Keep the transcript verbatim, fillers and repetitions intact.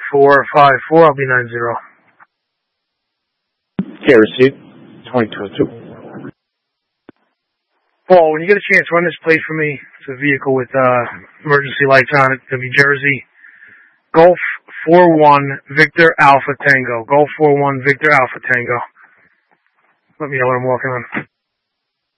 four five four. I'll be nine zero. Okay, receipt. twenty twenty-two. Paul, when you get a chance, run this plate for me. It's a vehicle with uh, emergency lights on it. It'll be Jersey. Golf four one Victor Alpha Tango. Golf four one Victor Alpha Tango. Let me know what I'm walking on.